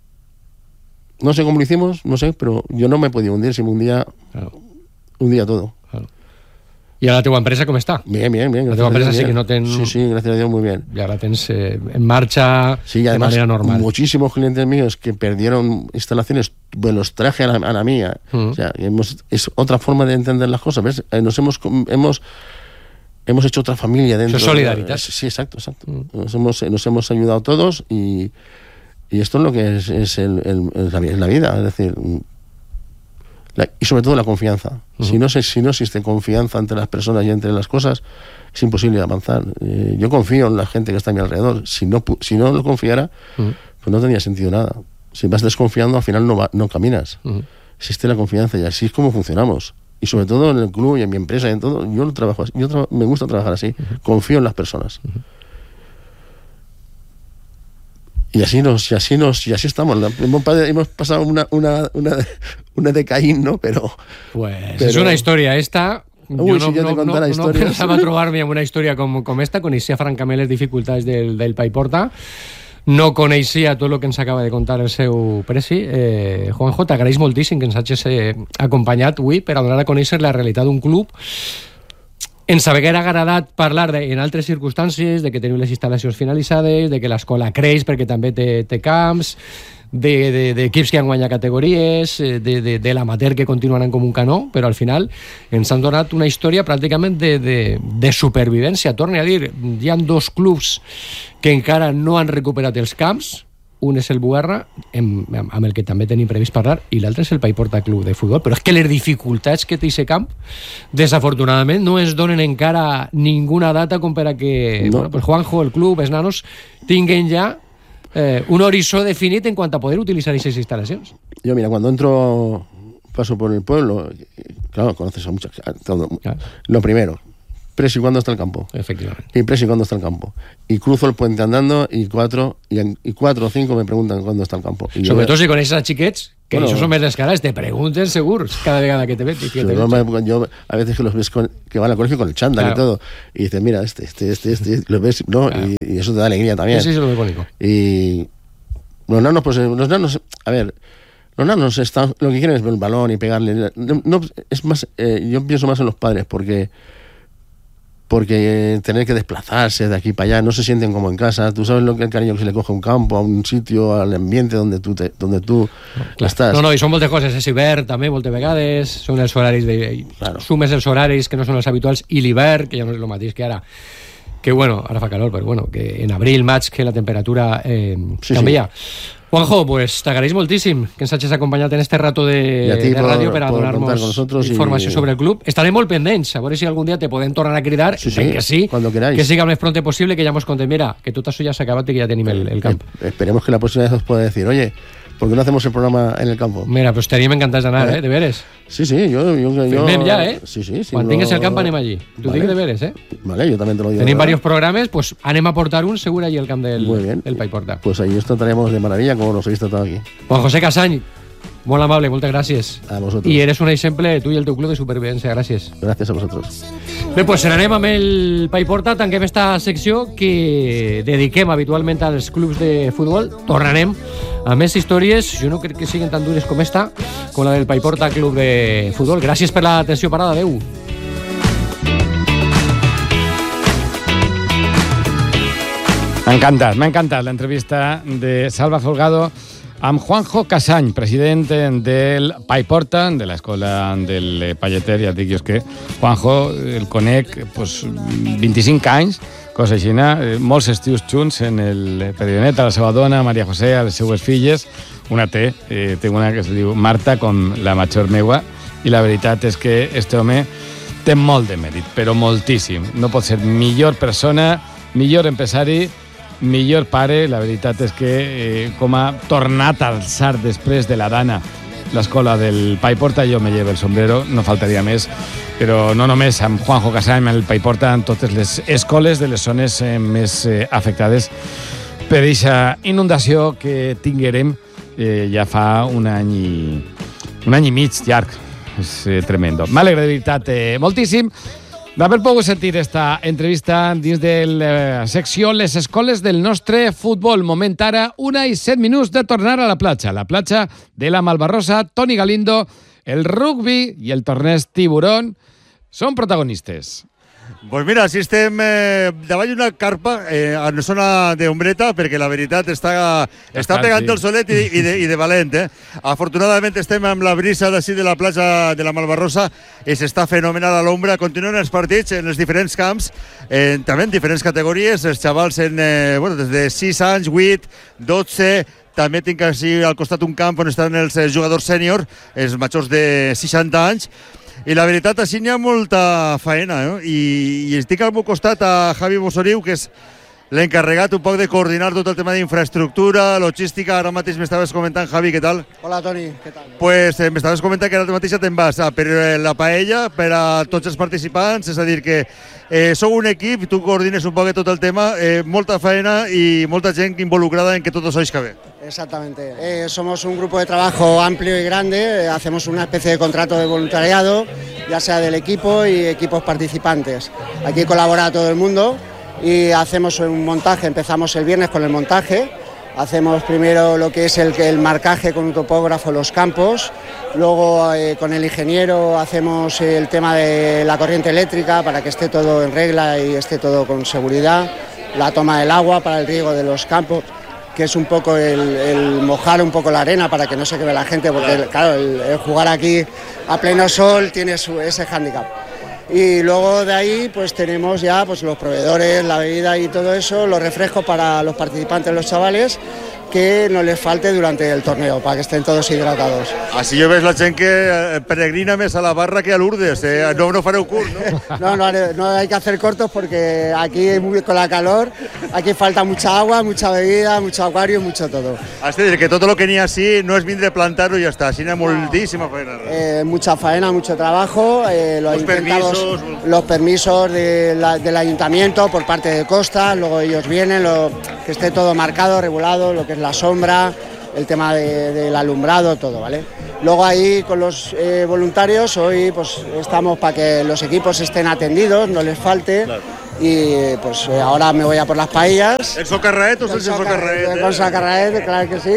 B: No sé cómo lo hicimos, no sé, pero yo no me he podido hundir si me hundía... Claro. Un día todo.
A: Claro. ¿Y ahora tu empresa cómo está?
B: Bien, bien, bien.
A: La tu empresa sí que no ten...
B: Sí, sí, gracias a Dios, muy bien.
A: Y ahora tens eh, en marcha
B: sí, de además,
A: manera normal.
B: Muchísimos clientes míos que perdieron instalaciones, pues los traje a la, a la mía. Uh-huh. O sea, hemos, es otra forma de entender las cosas, ¿ves? Eh, nos hemos, hemos, hemos hecho otra familia dentro.
A: Eso es solidaridad.
B: De, sí, exacto, exacto. Uh-huh. Nos hemos, nos hemos ayudado todos y, y esto es lo que es, es el, el, el, la, la vida, es decir... La, y sobre todo la confianza. Uh-huh. Si no se, si no existe confianza entre las personas y entre las cosas, es imposible avanzar. Eh, yo confío en la gente que está a mi alrededor. Si no, si no lo confiara, uh-huh. pues no tendría sentido nada. Si vas desconfiando, al final no, va, no caminas. Uh-huh. Existe la confianza y así es como funcionamos. Y sobre todo en el club y en mi empresa y en todo, yo lo trabajo así. Yo tra- me gusta trabajar así. Uh-huh. Confío en las personas. Uh-huh. Y así nos, y así nos, y así estamos. Hemos, hemos pasado una, una, una, una de Caín, ¿no? Pero,
A: pues
B: pero...
A: es una historia esta
B: Ui,
A: no,
B: si jo
A: no,
B: te contara
A: no,
B: històries.
A: No pensava trobar-me amb una història com, com esta, coneixia francament les dificultats del, del Paiporta, no coneixia tot el que ens acaba de contar el seu presi. Eh, Juanjo, t'agraeix moltíssim que ens hagis eh, acompanyat avui per a donar a conèixer la realitat d'un club. Ens haguera agradat parlar de, en altres circumstàncies, de que teniu les instal·lacions finalitzades, de que l'escola creix perquè també té, té camps, d'equips de, de, que han guanyat categories, de, de, de l'amateur que continuaran com un canó, però al final ens han donat una història pràcticament de, de, de supervivència. Torne a dir, hi ha dos clubs que encara no han recuperat els camps. Un és el Bugarra, amb, amb el que també tenim previst parlar, i l'altre és el Paiporta Club de Futbol. Però és que les dificultats que té aquest camp, desafortunadament, no ens donen encara ninguna data com per a que no. bueno, pues Juanjo, el club, els nanos, tinguin ja eh, un horizó definit en quant a poder utilitzar aquestes instal·lacions.
B: Yo, mira, cuando entro, paso por el pueblo, claro, conoces a muchas... A todo, claro. Lo primero, Presi, ¿cuándo está el campo?
A: Efectivamente.
B: Y Presi, ¿cuándo está el campo? Y cruzo el puente andando y cuatro, y, y cuatro o cinco me preguntan cuándo está el campo. Y
A: Sobre
B: yo,
A: todo si coneixes a xiquets, que bueno, això són més descarats, te pregunten segurs cada vegada que te ven. Que te
B: ven. Yo a veces que los ves con, que van al colegio con el chándal claro. y todo, y dices, mira, este, este, este, este, este lo ves, ¿no? Claro. Y, y eso te da alegría también.
A: Sí, sí, es lo bonito.
B: Y los nanos, pues los nanos, a ver, los nanos están, lo que quieren es ver el balón y pegarle. No, no es más, eh, yo pienso más en los padres, porque porque tener que desplazarse de aquí para allá, no se sienten como en casa. Tú sabes lo que el cariño que se le coge a un campo, a un sitio, al ambiente donde tú, te, donde tú no, estàs.
A: No, no, i són moltes coses, és hivern també, moltes vegades, són els horaris, de, claro. sumes els horaris que no són els habituals, i l'hivern, que ja no és el mateix que ara, que bueno, ara fa calor, però bueno, que en abril, maig, que la temperatura eh, sí, canvia. Sí. Juanjo, pues t'agraeix moltíssim que ens hagis acompanyat en este rato de, de ràdio per a donar-nos informació y... sobre el club. Estarem molt pendents, a veure si algun dia te podem tornar a cridar,
B: sí, sí,
A: que sí, que siga el més pronto possible, que ja hemos conté, mira, que tot això ja s'ha acabat i que ja tenim el, el camp.
B: Eh, esperemos que la próxima vez os pueda decir, oye, ¿por qué no hacemos el programa en el campo?
A: Mira, pues estaríem encantats d'anar, eh, de veres.
B: Sí, sí, yo... yo, yo
A: Firmem ja, eh?
B: Sí, sí. sí
A: Quan
B: no...
A: tingues el camp anem allí. T'ho vale. dic de veres, eh?
B: Vale, yo también te lo digo.
A: Tenim varios programes, pues anem a portar un segur allí al camp del,
B: Muy bien.
A: del Paiporta.
B: Pues ahí os trataremos de maravilla como nos habéis tratado aquí.
A: Juan José Casany, molt amable, moltes gràcies.
B: A vosotros.
A: I eres un exemple, tu i el teu club, de supervivència, gràcies.
B: Gràcies a vosaltres.
A: Bé, pues anem amb el Paiporta, tanquem esta secció que dediquem habitualment als clubs de futbol. Tornarem a més històries, jo no crec que siguin tan dures com esta, com la del Paiporta Club de Futbol. Gràcies per l'atenció parada, adeu.
C: M'ha encantat, m'ha encantat l'entrevista de Salva Folgado amb Juanjo Casany, president del Paiporta, de l'escola del Palleter. Ja et dic jo, és que Juanjo el conec pues, vint-i-cinc anys, cosa així, molts estius junts en el Pedionet, a la seva dona, Maria José, a les seues filles. Una té, eh, té una que es diu Marta, com la major meua, i la veritat és que este home té molt de mèrit, però moltíssim. No pot ser millor persona, millor empresari, millor pare. La veritat és que eh, com ha tornat a alçar després de la Dana l'escola del Paiporta, jo me llevo el sombrero, no faltaria més, però no només amb Juanjo Casany, amb el Paiporta, en totes les escoles de les zones eh, més eh, afectades per aquesta inundació que tinguérem eh, ja fa un any i, un any i mig llarg. És eh, tremendo. M'alegra de veritat eh, moltíssim d'haver pogut sentir esta entrevista dins de la secció Les escoles del nostre futbol. Moment ara, una i set minuts de tornar a la platja. La platja de la Malvarrosa, Toni Galindo, el rugby i el torneig Tiburón són protagonistes.
D: Pues mira, si estem eh, davall d'una carpa eh, en zona d'ombreta, perquè la veritat està, està pegant sí. el solet i, i, de, i de valent. Eh? Afortunadament estem amb la brisa d'ací de la platja de la Malvarrosa i s'està fenomenal a l'ombra. Continuen els partits en els diferents camps, eh, també en diferents categories. Els xavals en, eh, bueno, des de sis anys, vuit, dotze... També tinc així al costat un camp on estan els jugadors sènior, els majors de seixanta anys. I la veritat, així n'hi ha molta faena, eh? I, i estic al meu costat a Javi Bosoriu, que és l'encarregat un poc de coordinar tot el tema d'infraestructura, logística. Ara mateix m'estaves comentant, Javi, què tal?
E: Hola, Toni, què tal?
D: Pues eh, m'estaves comentant que ara mateix ja te'n vas a per la paella per a tots els participants, és a dir que eh, sou un equip, tu coordines un poc tot el tema, eh, molta faena i molta gent involucrada en que tot això és que bé.
E: Exactamente. Eh, somos un grupo de trabajo amplio y grande, eh, hacemos una especie de contrato de voluntariado, ya sea del equipo y equipos participantes. Aquí colabora todo el mundo y hacemos un montaje, empezamos el viernes con el montaje, hacemos primero lo que es el, el marcaje con un topógrafo, los campos, luego eh, con el ingeniero hacemos el tema de la corriente eléctrica para que esté todo en regla y esté todo con seguridad, la toma del agua para el riego de los campos, que es un poco el, el mojar un poco la arena para que no se queme la gente, porque claro, el, el jugar aquí a pleno sol tiene su, ese hándicap. Y luego de ahí pues tenemos ya pues los proveedores, la bebida y todo eso, los refrescos para los participantes, los chavales, que no les falte durante el torneo, para que estén todos hidratados.
D: Así yo ves la gent que peregrina més a la barra que a Lourdes, eh? no, no fareu curt, ¿no?
E: No, no, no hay que hacer cortos porque aquí con la calor, aquí falta mucha agua, mucha bebida, mucho acuario, mucho todo.
D: Has de dir que todo lo que n'hi ha así no es vindre a plantar-ho i ja està, així n'hi ha moltíssima feina.
E: Eh, mucha faena, mucho trabajo, eh, lo
D: los permisos,
E: los permisos de la, del ayuntamiento por parte de Costa, luego ellos vienen, lo, que esté todo marcado, regulado, lo que es la sombra, el tema de, del alumbrado, todo, ¿vale? Luego ahí con los eh, voluntarios hoy pues estamos para que los equipos estén atendidos, no les falte. Claro. Y pues eh, ahora me voy a por las paellas.
D: ¿El socarraet o el socarraet?
E: El socarraet, claro que sí.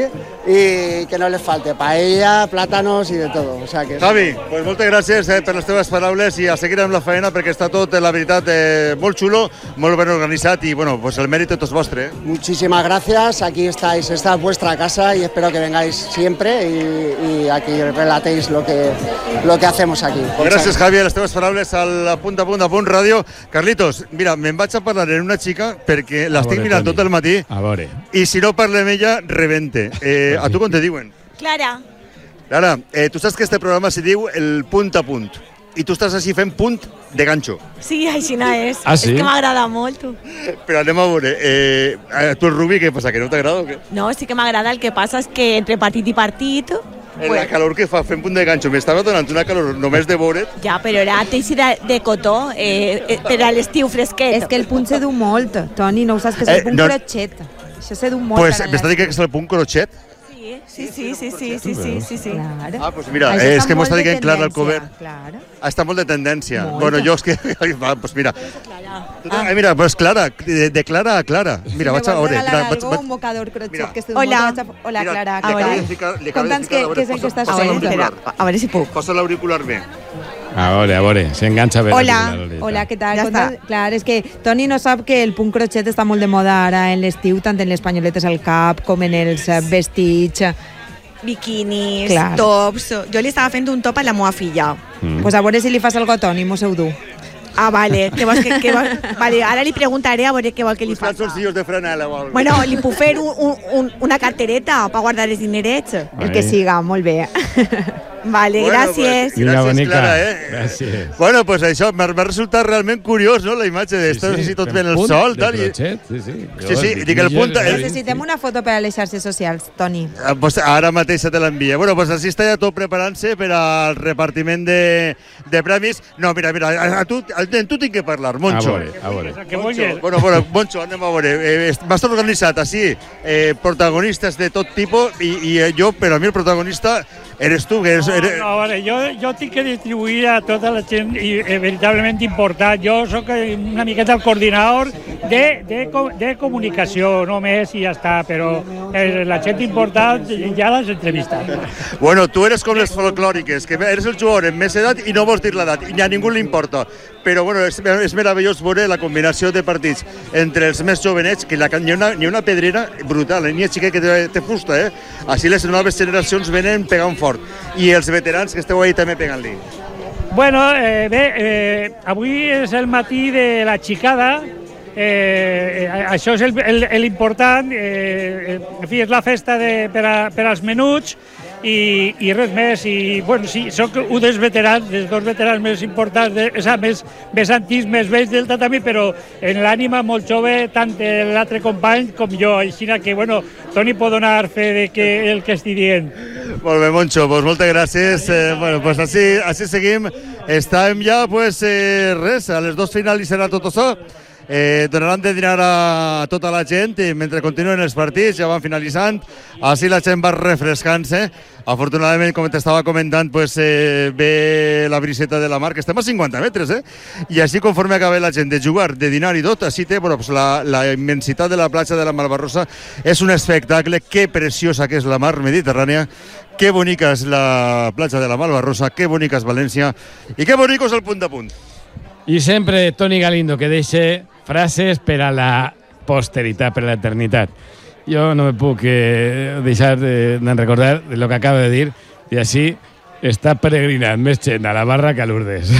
E: Y que no les falte paella, plàtanos i de tot. O sea que...
D: Javi, pues moltes gràcies eh, per les teves paraules i a seguir amb la feina perquè està tot, la veritat, eh, molt xulo, molt ben organitzat y bueno, pues el mérito es vostre. Eh?
E: Muchísimas gracias, aquí estáis, esta es vuestra casa y espero que vengáis siempre y, y aquí relatéis lo que, lo que hacemos aquí.
D: Pues gràcies, Javi, les teves paraules al Punt a Punt a Punt Ràdio. Carlitos, mira, me'n vaig a parlar en una xica perquè l'estic mirant tot el matí i si no parlo amb ella, rebente. Eh, a tu com te diuen?
F: Clara.
D: Clara, eh, tu saps que este programa se diu el Punt a Punt i tu estàs així fent punt de ganxo.
F: Sí, així no és.
C: Ah, sí?
F: És que m'agrada molt, tu.
D: Però anem a veure, eh, tu el rugby, què passa, que no t'agrada o què?
F: No, sí que m'agrada, el que passa és que entre partit i partit...
D: En la calor que fa fent punt de ganxo, m'estava donant una calor només de veure't.
F: Ja, però era teixit de, de cotó, eh, eh, per a l'estiu fresquet.
G: És que el punt se du molt, Toni, no ho saps, que és el punt eh, no... crotxet. Això se du molt.
D: Pues m'està dient que és el punt crotxet?
F: Sí, sí, sí, sí, sí, sí, sí, sí.
G: Claro.
D: Ah, pues mira, eh, és que m'ho està dient Clara Alcover.
G: Claro.
D: Ah, està molt de tendència. Molt. Bueno, jo és que... Va, pues mira.
F: Ah.
D: Eh, mira, pues Clara, de, de Clara a Clara. Mira, vaig a veure.
G: Me vols regalar algo, un mocador crotxet que estic
F: Hola.
G: A... Hola,
D: mira,
G: Clara.
F: A veure.
G: Conta'ns què, què és el que estàs fent.
F: A veure si puc.
D: Posa l'auricular bé.
C: A veure, a veure, s'enganxa bé.
G: Hola, hola, què tal?
F: Ja està.
G: Clar, és que Toni no sap que el punt crotxet està molt de moda ara en l'estiu, tant en les panyoletes al cap com en els vestits.
F: Biquinis,
G: Clar.
F: tops... Jo li estava fent un top a la meva filla.
G: Mm. Pues a veure si li fas algo a Toni, mos heu dur.
F: Ah, vale. Que vols que, que vol... Vale, ara li preguntaré a veure què vol que li faci.
D: Buscant solsillos de franela o algo.
F: Bueno, li puc fer un, un, una cartereta per guardar els dinerets.
G: El que siga, molt bé.
F: Vale,
D: bueno,
F: gràcies.
D: Pues, gràcies,
C: bonica.
D: Clara, eh?
C: Gràcies.
D: Bueno, pues això m'ha resultat realment curiós, no?, la imatge d'estar sí, sí, així tot ben el sol, tal.
C: I... Sí, sí.
D: Sí, sí, dic el punt...
G: Necessitem una foto per a les xarxes socials, Toni.
D: Ah, pues ara mateix te l'envia. Bueno, pues així està ja tot preparant-se per al repartiment de, de premis. No, mira, mira, a, a tu, a, tu tinc que parlar, Moncho.
C: A veure, a veure.
D: Moncho, bueno, bueno, Moncho, anem a veure. Eh, M'has organitzat així, eh, protagonistes de tot tipus, i, i eh, jo, però a mi el protagonista eres tu, que eres... eres...
H: No, no, a veure, jo, jo tinc que distribuir a tota la gent i, eh, veritablement important. Jo sóc una miqueta el coordinador de, de, de comunicació, només, i ja està, però eh, la gent important ja l'has entrevistat.
D: Bueno, tu eres com les folclòriques, que eres el jugador amb més edat i no vols dir l'edat, i a ningú li importa. Però bueno, és, és meravellós veure la combinació de partits entre els més jovenets, que la, hi, ha una, hi ha una pedrera brutal, n'hi ha xica que té, té fusta, eh? Així les noves generacions venen pegant fort. I els veterans que esteu ahí també pegant-li.
H: Bueno, eh, bé, eh, avui és el matí de la xicada, eh, això és l'important, eh, en fi, és la festa de, per, a, per als menuts, i, i res més, i bueno, sí, soc un dels veterans, dels dos veterans més importants, de, o sigui, més, més antics, més vells del tatami, però en l'ànima molt jove, tant l'altre company com jo, així que, bueno, Toni pot donar fe de que el que estic dient.
D: Molt bé, Moncho, pues moltes gràcies. Eh, bueno, pues així, així seguim. Estàvem ja, pues, eh, res, a les dos finals serà tot això. Eh, donaran de dinar a tota la gent i mentre continuen els partits, ja van finalitzant, així la gent va refrescant-se. Afortunadament, com t'estava comentant, pues, eh, ve la briseta de la mar, que estem a cinquanta metres, eh? I així, conforme acaba la gent de jugar, de dinar i tot, així té, bueno, pues, la, la immensitat de la platja de la Malvarrosa. És un espectacle, que preciosa que és la mar Mediterrània, que bonica és la platja de la Malvarrosa, que bonica és València i que bonico és el punt de punt.
C: I sempre Toni Galindo, que deixa frases per a la posteritat, per a l'eternitat. Jo no me puc eh, deixar de, de recordar de lo que acaba de dir, i així està peregrinant més gent a la barra que a Lourdes.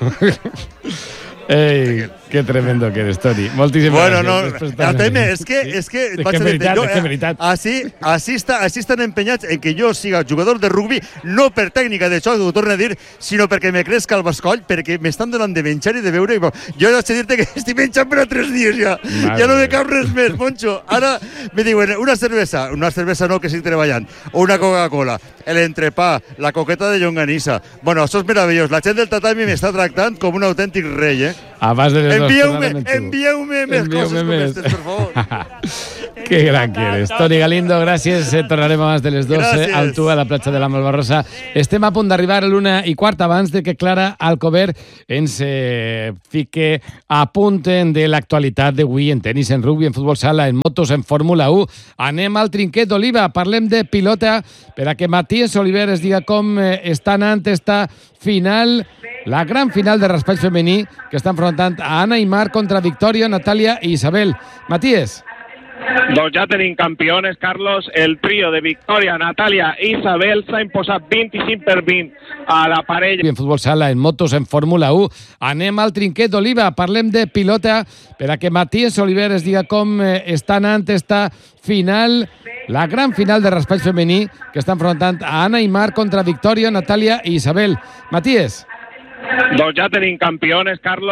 C: Ei, que tremendo que eres, Toni. Moltíssimes
D: bueno,
C: gràcies.
D: No, el tema és que... És que,
C: és que veritat,
D: jo,
C: és que veritat.
D: Així, així, està, així estan empenyats en que jo siga jugador de rugbi, no per tècnica de xoc, ho torno a dir, sinó perquè me cresca el bascoll, perquè m'estan donant de menjar i de beure. I, jo haig de dir-te que estic menjant per a tres dies ja. Madre. Ja no me cap res més, Moncho. Ara me diuen una cervesa, una cervesa no, que estic treballant, o una Coca-Cola, l'entrepà, la coqueta de llonganissa. Bueno, això és meravellós. La gent del tatami m'està tractant com un autèntic rei, eh?
C: Abans de les dos,
D: envieu-me, envieu-me més coses com aquestes, per favor.
C: Que gran que eres. Toni Galindo, gràcies. Eh, tornarem abans de les dues al tu a la platja de la Malvarrosa. Estem a punt d'arribar a l'una i quart abans de que Clara Alcover ens eh, fique a punt de l'actualitat d'avui en tenis, en rugby, en futbol sala, en motos, en Fórmula u. Anem al trinquet d'Oliva. Parlem de pilota per a que Matías Oliver es diga com eh, està anant esta final, la gran final de raspall femení que està enfrontant a Anna i Mar contra Victòria, Natàlia i Isabel. Matías.
I: Doncs ja tenim campiones, Carlos. El trio de Victòria, Natàlia i Isabel s'ha imposat vint-i-cinc per vint a la parella.
C: En futbol sala, en motos, en Fórmula u. Anem al trinquet d'Oliva. Parlem de pilota per a que Matías Oliver es diga com eh, està anant esta final, la gran final de raspall femení que està enfrontant a Anna i Mar contra Victòria, Natàlia i Isabel. Matías.
I: Doncs ja tenim campiones, Carlos.